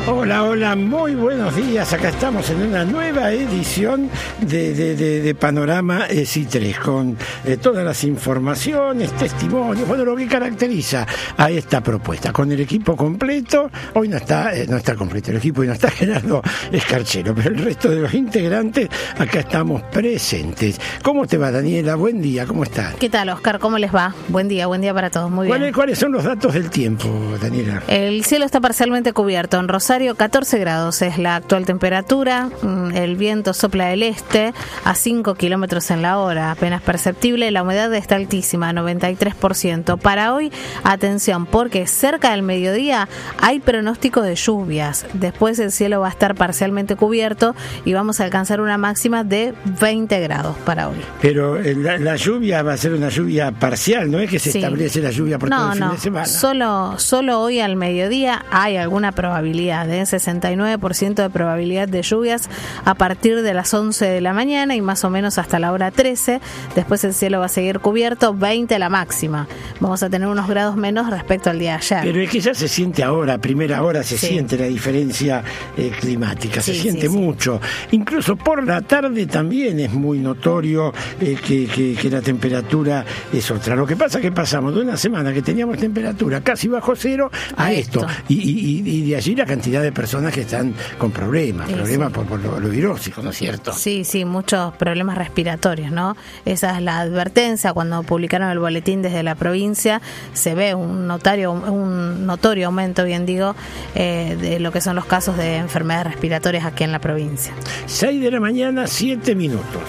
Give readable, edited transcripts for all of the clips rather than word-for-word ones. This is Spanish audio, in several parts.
Hola, muy buenos días. Acá estamos en una nueva edición de Panorama C3 con todas las informaciones, testimonios, bueno, lo que caracteriza a esta propuesta. Con el equipo completo, hoy no está completo el equipo y no está Gerardo Escarchero, pero el resto de los integrantes acá estamos presentes. ¿Cómo te va, Daniela? Buen día, ¿cómo estás? ¿Qué tal, Oscar? ¿Cómo les va? Buen día para todos, muy bien. ¿Cuáles son los datos del tiempo, Daniela? El cielo está parcialmente cubierto. En Rosario, 14 grados es la actual temperatura. El viento sopla del este a 5 kilómetros en la hora, apenas perceptible. La humedad está altísima, 93%. Para hoy, atención, porque cerca del mediodía hay pronóstico de lluvias. Después el cielo va a estar parcialmente cubierto y vamos a alcanzar una máxima de 20 grados para hoy. Pero la lluvia va a ser una lluvia parcial, ¿no es que se establece la lluvia por todo el fin de semana? Solo hoy al mediodía hay alguna probabilidad, 69% de probabilidad de lluvias a partir de las 11 de la mañana y más o menos hasta la hora 13. Después el cielo va a seguir cubierto, 20 la máxima. Vamos a tener unos grados menos respecto al día de ayer. Pero es que ya se siente ahora, a primera hora se siente la diferencia climática, se siente mucho. Incluso por la tarde también es muy notorio que la temperatura es otra. Lo que pasa es que pasamos de una semana que teníamos temperatura casi bajo cero a esto. Y de allí la cantidad de personas que están con problemas por lo virósico, ¿no es cierto? Sí, muchos problemas respiratorios, ¿no? Esa es la advertencia. Cuando publicaron el boletín desde la provincia, se ve un notorio aumento, de lo que son los casos de enfermedades respiratorias aquí en la provincia. 6 de la mañana, 7 minutos.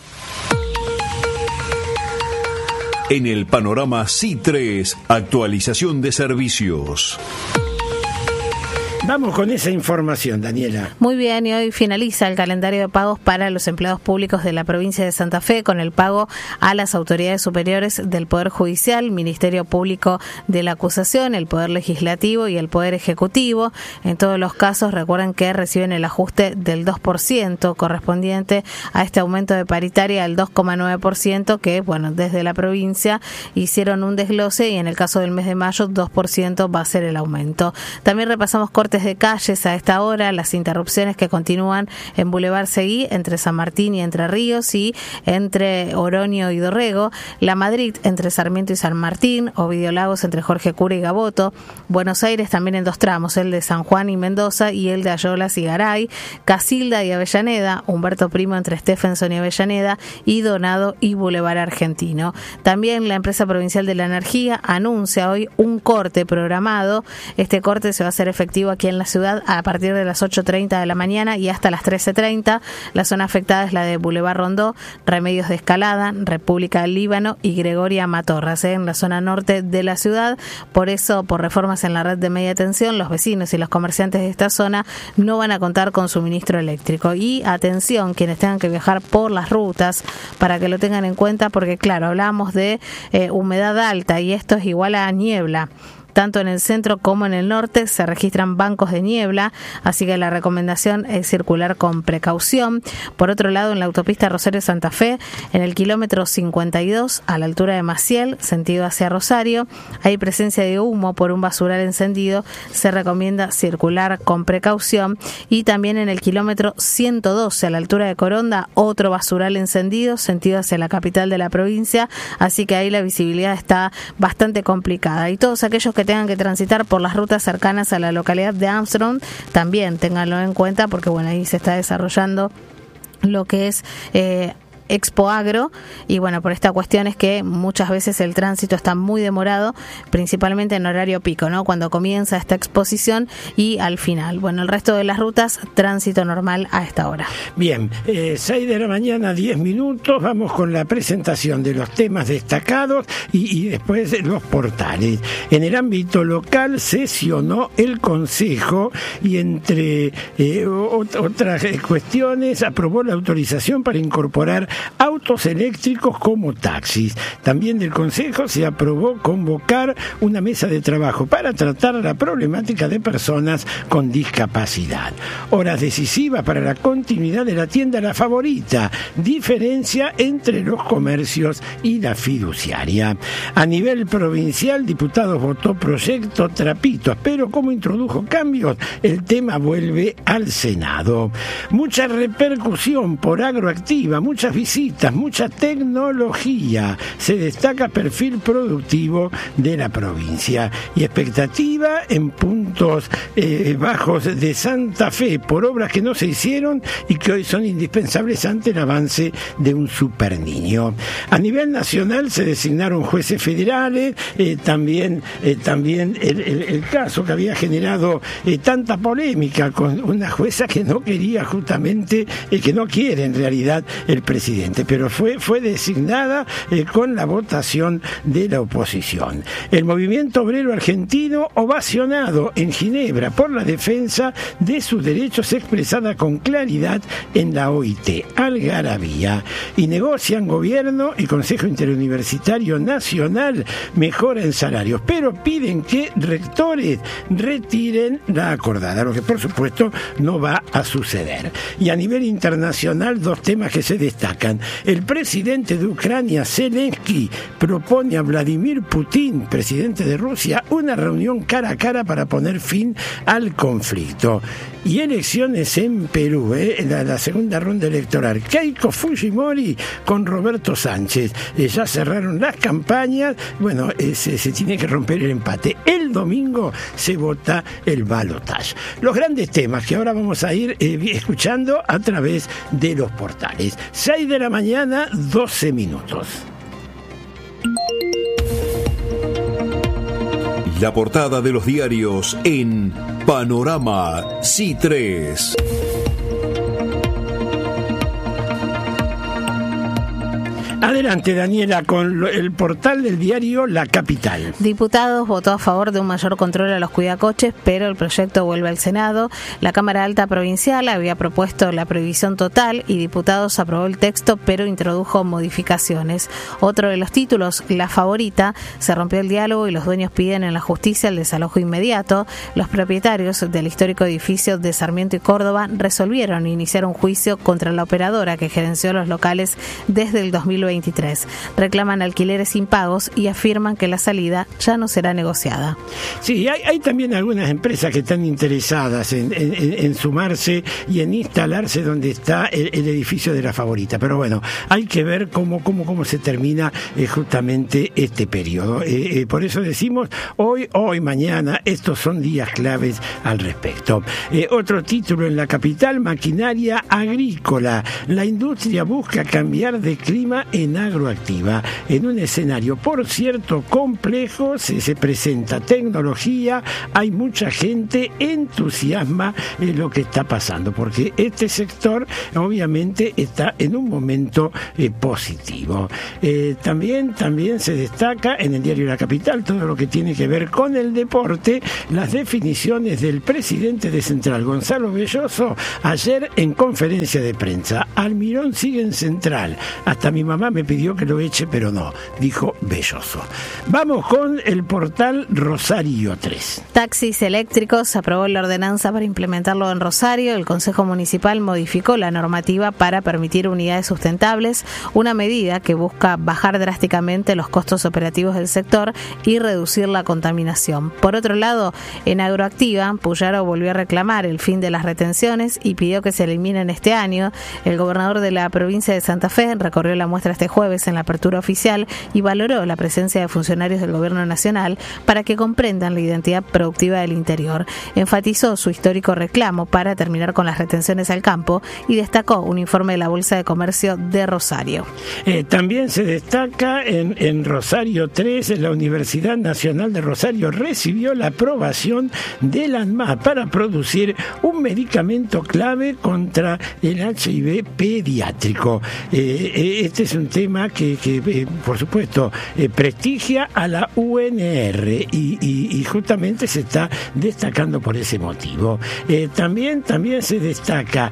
En el Panorama C3, actualización de servicios. Vamos con esa información, Daniela. Muy bien, y hoy finaliza el calendario de pagos para los empleados públicos de la provincia de Santa Fe con el pago a las autoridades superiores del Poder Judicial, Ministerio Público de la Acusación, el Poder Legislativo y el Poder Ejecutivo. En todos los casos, recuerden que reciben el ajuste del 2% correspondiente a este aumento de paritaria al 2,9% que, desde la provincia hicieron un desglose y en el caso del mes de mayo, 2% va a ser el aumento. También repasamos cortes de calles a esta hora, las interrupciones que continúan en Boulevard Seguí, entre San Martín y Entre Ríos y entre Oroño y Dorrego, La Madrid entre Sarmiento y San Martín, Ovidio Lagos entre Jorge Cura y Gaboto, Buenos Aires también en dos tramos, el de San Juan y Mendoza y el de Ayolas y Garay, Casilda y Avellaneda, Humberto Primo entre Stephenson y Avellaneda y Donado y Boulevard Argentino. También la empresa provincial de la energía anuncia hoy un corte programado. Este corte se va a hacer efectivo aquí en la ciudad a partir de las 8:30 de la mañana y hasta las 13:30. La zona afectada es la de Boulevard Rondó, Remedios de Escalada, República del Líbano y Gregoria Matorras, en la zona norte de la ciudad. Por eso, por reformas en la red de media tensión, los vecinos y los comerciantes de esta zona no van a contar con suministro eléctrico. Y atención, quienes tengan que viajar por las rutas, para que lo tengan en cuenta, porque claro, hablamos de humedad alta y esto es igual a niebla. Tanto en el centro como en el norte se registran bancos de niebla, así que la recomendación es circular con precaución. Por otro lado, en la autopista Rosario-Santa Fe, en el kilómetro 52, a la altura de Maciel, sentido hacia Rosario, hay presencia de humo por un basural encendido, se recomienda circular con precaución. Y también en el kilómetro 112, a la altura de Coronda, otro basural encendido, sentido hacia la capital de la provincia, así que ahí la visibilidad está bastante complicada. Y todos aquellos que tengan que transitar por las rutas cercanas a la localidad de Armstrong, también ténganlo en cuenta porque ahí se está desarrollando lo que es Expo Agro y por esta cuestión es que muchas veces el tránsito está muy demorado, principalmente en horario pico, ¿no? Cuando comienza esta exposición y al final. El resto de las rutas, tránsito normal a esta hora. Bien, 6 de la mañana, 10 minutos, vamos con la presentación de los temas destacados y después los portales. En el ámbito local sesionó el Consejo y entre otras cuestiones aprobó la autorización para incorporar autos eléctricos como taxis. También del Consejo se aprobó convocar una mesa de trabajo para tratar la problemática de personas con discapacidad. Horas decisivas para la continuidad de la tienda La Favorita, diferencia entre los comercios y la fiduciaria. A nivel provincial, diputados votó proyecto Trapitos, pero como introdujo cambios, el tema vuelve al Senado. Mucha repercusión por Agroactiva, muchas visitas, mucha tecnología. Se destaca perfil productivo de la provincia y expectativa en puntos bajos de Santa Fe por obras que no se hicieron y que hoy son indispensables ante el avance de un superniño. A nivel nacional se designaron jueces federales, también el caso que había generado tanta polémica con una jueza que no quería justamente, que no quiere en realidad el presidente, pero fue designada con la votación de la oposición. El movimiento obrero argentino ovacionado en Ginebra por la defensa de sus derechos expresada con claridad en la OIT, algarabía. Y negocian gobierno y Consejo Interuniversitario Nacional mejora en salarios, pero piden que rectores retiren la acordada, lo que por supuesto no va a suceder. Y a nivel internacional, dos temas que se destacan. El presidente de Ucrania, Zelensky, propone a Vladimir Putin, presidente de Rusia, una reunión cara a cara para poner fin al conflicto. Y elecciones en Perú, la segunda ronda electoral. Keiko Fujimori con Roberto Sánchez. Ya cerraron las campañas. Bueno, se tiene que romper el empate. El domingo se vota el balotaje. Los grandes temas que ahora vamos a ir escuchando a través de los portales. 6 de la mañana, 12 minutos. La portada de los diarios en Panorama C3. Adelante, Daniela, con el portal del diario La Capital. Diputados votó a favor de un mayor control a los cuidacoches, pero el proyecto vuelve al Senado. La Cámara Alta Provincial había propuesto la prohibición total y diputados aprobó el texto, pero introdujo modificaciones. Otro de los títulos, La Favorita, se rompió el diálogo y los dueños piden en la justicia el desalojo inmediato. Los propietarios del histórico edificio de Sarmiento y Córdoba resolvieron iniciar un juicio contra la operadora que gerenció los locales desde el 2023. Reclaman alquileres impagos y afirman que la salida ya no será negociada. Sí, hay también algunas empresas que están interesadas en sumarse y en instalarse donde está el edificio de La Favorita, pero bueno, hay que ver cómo se termina justamente este periodo. Por eso decimos hoy, mañana, estos son días claves al respecto. Otro título en La Capital, maquinaria agrícola. La industria busca cambiar de clima en Agroactiva. En un escenario, por cierto, complejo, se presenta tecnología, hay mucha gente, entusiasma lo que está pasando, porque este sector obviamente está en un momento positivo. También se destaca en el diario La Capital todo lo que tiene que ver con el deporte, las definiciones del presidente de Central, Gonzalo Belloso, ayer en conferencia de prensa. Almirón sigue en Central. Hasta mi mamá me pidió que lo eche, pero no, dijo Belloso. Vamos con el portal Rosario 3. Taxis eléctricos, aprobó la ordenanza para implementarlo en Rosario. El Consejo Municipal modificó la normativa para permitir unidades sustentables, una medida que busca bajar drásticamente los costos operativos del sector y reducir la contaminación. Por otro lado, en Agroactiva, Puyaro volvió a reclamar el fin de las retenciones y pidió que se eliminen este año. El gobernador de la provincia de Santa Fe recorrió la muestra este jueves en la apertura oficial y valoró la presencia de funcionarios del gobierno nacional para que comprendan la identidad productiva del interior. Enfatizó su histórico reclamo para terminar con las retenciones al campo y destacó un informe de la Bolsa de Comercio de Rosario. También se destaca en Rosario 3, la Universidad Nacional de Rosario recibió la aprobación del ANMAT para producir un medicamento clave contra el HIV pediátrico. Este es un un tema que por supuesto, prestigia a la UNR y justamente se está destacando por ese motivo. También se destaca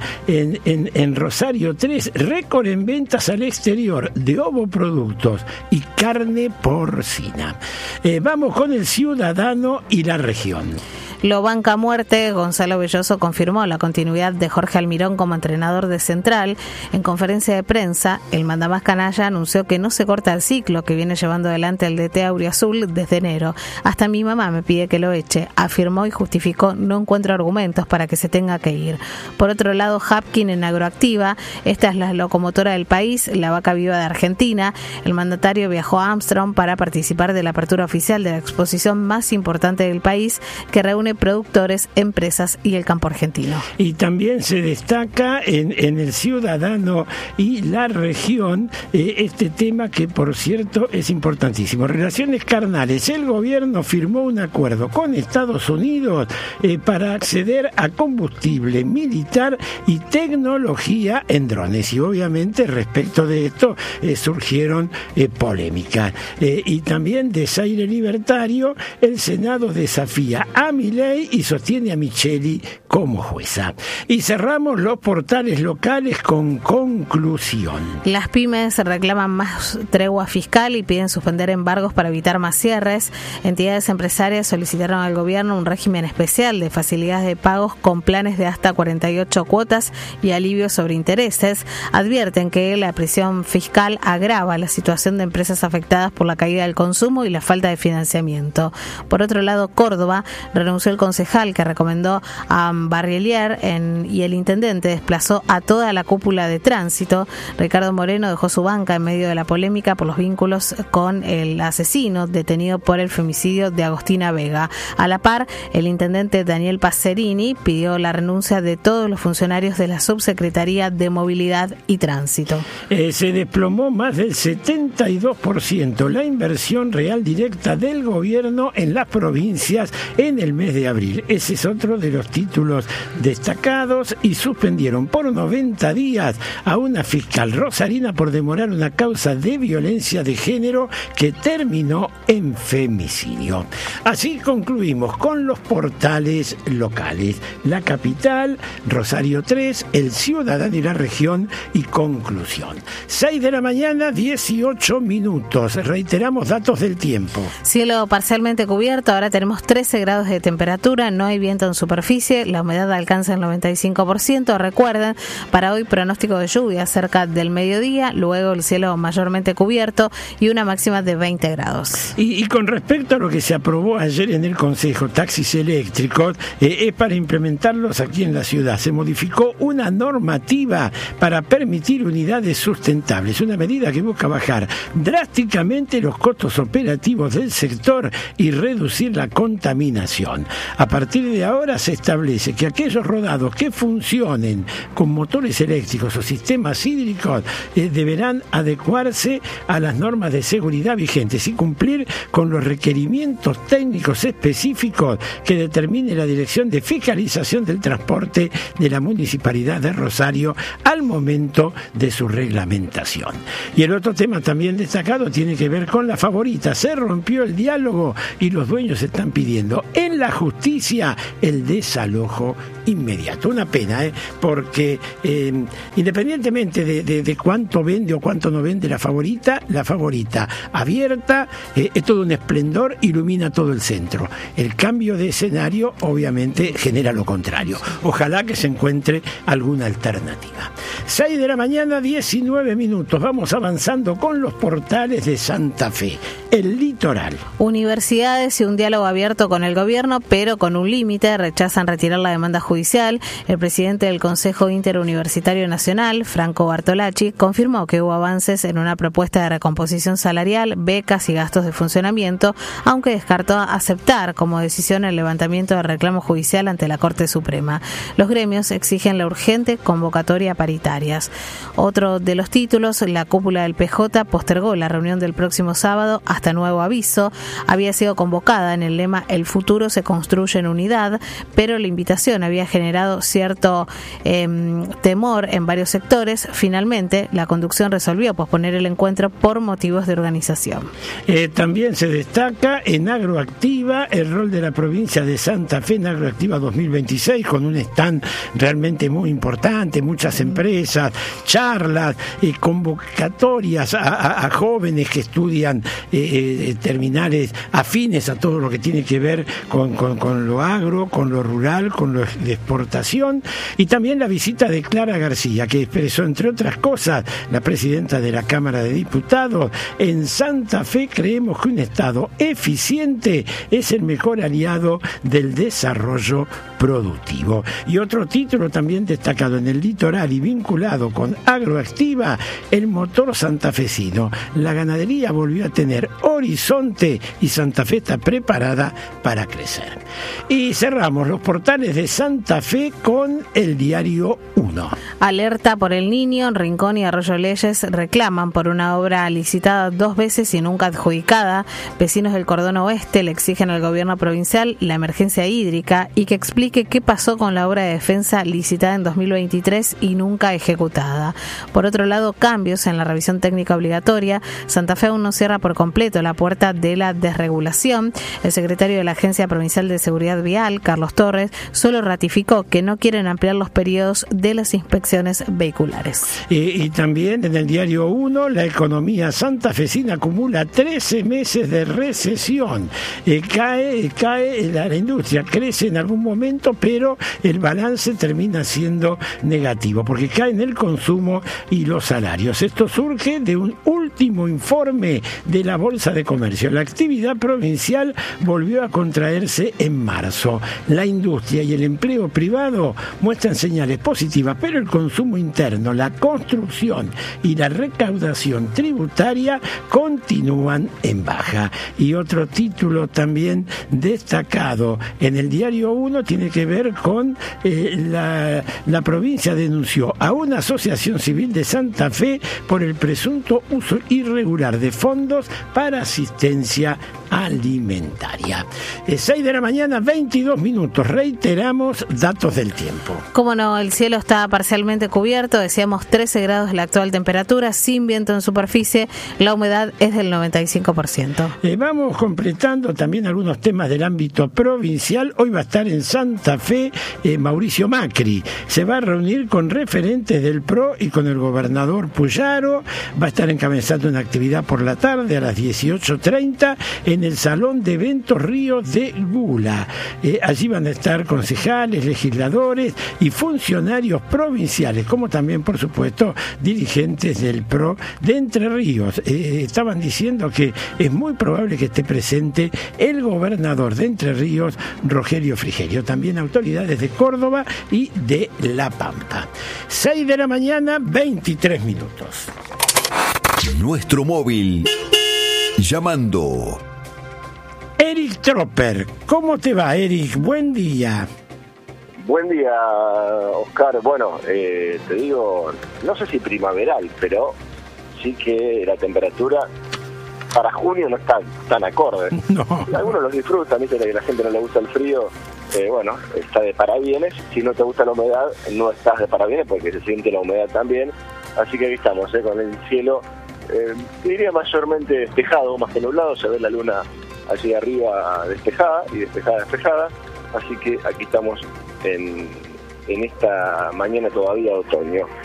en Rosario 3, récord en ventas al exterior de ovoproductos y carne porcina. Vamos con el Ciudadano y la región. Lo banca a muerte. Gonzalo Belloso confirmó la continuidad de Jorge Almirón como entrenador de Central. En conferencia de prensa, el mandamás canalla anunció que no se corta el ciclo que viene llevando adelante el DT Auriazul desde enero. Hasta mi mamá me pide que lo eche, afirmó y justificó: no encuentro argumentos para que se tenga que ir. Por otro lado, Hapkin en Agroactiva, esta es la locomotora del país, la vaca viva de Argentina. El mandatario viajó a Armstrong para participar de la apertura oficial de la exposición más importante del país, que reúne productores, empresas y el campo argentino. Y también se destaca en el Ciudadano y la región este tema que, por cierto, es importantísimo. Relaciones carnales. El gobierno firmó un acuerdo con Estados Unidos para acceder a combustible militar y tecnología en drones. Y obviamente respecto de esto surgieron polémicas. Y también desaire libertario. El Senado desafía a Milei y sostiene a Micheli como jueza. Y cerramos los portales locales con conclusión. Las pymes reclaman más tregua fiscal y piden suspender embargos para evitar más cierres. Entidades empresarias solicitaron al gobierno un régimen especial de facilidades de pagos con planes de hasta 48 cuotas y alivio sobre intereses. Advierten que la presión fiscal agrava la situación de empresas afectadas por la caída del consumo y la falta de financiamiento. Por otro lado, Córdoba renunció el concejal que recomendó a Barrielier y el intendente desplazó a toda la cúpula de tránsito. Ricardo Moreno dejó su banca en medio de la polémica por los vínculos con el asesino detenido por el femicidio de Agostina Vega. A la par, el intendente Daniel Passerini pidió la renuncia de todos los funcionarios de la Subsecretaría de Movilidad y Tránsito. Se desplomó más del 72% la inversión real directa del gobierno en las provincias en el mes de abril. Ese es otro de los títulos destacados. Y suspendieron por 90 días a una fiscal rosarina por demorar una causa de violencia de género que terminó en femicidio. Así concluimos con los portales locales: La Capital, Rosario 3, El Ciudadano y la región y conclusión. 6 de la mañana, 18 minutos. Reiteramos datos del tiempo. Cielo parcialmente cubierto, ahora tenemos 13 grados de temperatura, no hay viento en superficie, la humedad alcanza el 95%. Recuerden, para hoy pronóstico de lluvia cerca del mediodía, luego el cielo mayormente cubierto y una máxima de 20 grados. Y con respecto a lo que se aprobó ayer en el Consejo, taxis eléctricos, es para implementarlos aquí en la ciudad. Se modificó una normativa para permitir unidades sustentables, una medida que busca bajar drásticamente los costos operativos del sector y reducir la contaminación. A partir de ahora se establece que aquellos rodados que funcionen con motores eléctricos o sistemas hídricos deberán adecuarse a las normas de seguridad vigentes y cumplir con los requerimientos técnicos específicos que determine la Dirección de Fiscalización del Transporte de la Municipalidad de Rosario al momento de su reglamentación. Y el otro tema también destacado tiene que ver con La Favorita. Se rompió el diálogo y los dueños están pidiendo en la justicia el desalojo inmediato. Una pena, porque independientemente de cuánto vende o cuánto no vende La Favorita abierta es todo un esplendor, ilumina todo el centro. El cambio de escenario obviamente genera lo contrario. Ojalá que se encuentre alguna alternativa. 6 de la mañana, 19 minutos. Vamos avanzando con los portales de Santa Fe. El litoral. Universidades y un diálogo abierto con el gobierno, pero con un límite. Rechazan retirar la demanda judicial. El presidente del Consejo Interuniversitario Nacional, Franco Bartolacci, confirmó que hubo avances en una propuesta de recomposición salarial, becas y gastos de funcionamiento, aunque descartó aceptar como decisión el levantamiento de reclamo judicial ante la Corte Suprema. Los gremios exigen la urgente convocatoria a paritarias. Otro de los títulos: la cúpula del PJ postergó la reunión del próximo sábado hasta nuevo aviso. Había sido convocada en el lema "El futuro se construye en unidad", pero la invitación licitación había generado cierto temor en varios sectores, finalmente la conducción resolvió posponer el encuentro por motivos de organización. También se destaca en Agroactiva el rol de la provincia de Santa Fe en Agroactiva 2026, con un stand realmente muy importante, muchas empresas, charlas, convocatorias a jóvenes que estudian terminales afines a todo lo que tiene que ver con lo agro, con lo rural, con lo de exportación, y también la visita de Clara García, que expresó, entre otras cosas, la presidenta de la Cámara de Diputados: en Santa Fe creemos que un Estado eficiente es el mejor aliado del desarrollo productivo. Y otro título también destacado en el litoral y vinculado con Agroactiva: el motor santafesino. La ganadería volvió a tener horizonte y Santa Fe está preparada para crecer. Y cerramos los portales de Santa Fe con el Diario 1. Alerta por El Niño. Rincón y Arroyo Leyes reclaman por una obra licitada 2 veces y nunca adjudicada. Vecinos del Cordón Oeste le exigen al gobierno provincial la emergencia hídrica y que explique qué pasó con la obra de defensa licitada en 2023 y nunca ejecutada. Por otro lado, cambios en la revisión técnica obligatoria. Santa Fe aún no cierra por completo la puerta de la desregulación. El secretario de la Agencia Provincial de Seguridad Vial, Carlos Torres, solo ratificó que no quieren ampliar los periodos de las inspecciones vehiculares. Y también en el Diario 1, la economía santafesina acumula 13 meses de recesión. Cae la industria, crece en algún momento, pero el balance termina siendo negativo, porque cae en el consumo y los salarios. Esto surge de un último informe de la Bolsa de Comercio. La actividad provincial volvió a contraerse en marzo. La industria y el empleo privado muestran señales positivas, pero el consumo interno, la construcción y la recaudación tributaria continúan en baja. Y otro título también destacado en el Diario 1 tiene que ver con la provincia denunció a una asociación civil de Santa Fe por el presunto uso irregular de fondos para asistencia alimentaria. 6 de la mañana, 22 minutos. Reiteramos datos del tiempo. Como no, el cielo está parcialmente cubierto, decíamos 13 grados la actual temperatura, sin viento en superficie, la humedad es del 95%. Vamos completando también algunos temas del ámbito provincial. Hoy va a estar en Santa Fe Mauricio Macri. Se va a reunir con referentes del PRO y con el gobernador Puyaro. Va a estar encabezando una actividad por la tarde a las 18:30 en el Salón de Eventos Río de Gula. Allí van a estar concejales, legisladores y funcionarios provinciales, como también, por supuesto, dirigentes del PRO de Entre Ríos. Estaban diciendo que es muy probable que esté presente el gobernador de Entre Ríos, Rogelio Frigerio, también autoridades de Córdoba y de La Pampa. 6 de la mañana, 23 minutos. Nuestro móvil. Llamando. Eric Tropper, ¿cómo te va, Eric? Buen día. Buen día, Oscar. Bueno, te digo, no sé si primaveral, pero sí que la temperatura para junio no está tan acorde. No. Algunos los disfrutan, ¿viste? Que a la gente no le gusta el frío, bueno, está de parabienes. Si no te gusta la humedad, no estás de parabienes porque se siente la humedad también. Así que aquí estamos, con el cielo, diría mayormente despejado, más que nublado. Se ve la luna allí arriba despejada. Así que aquí estamos en esta mañana todavía de otoño.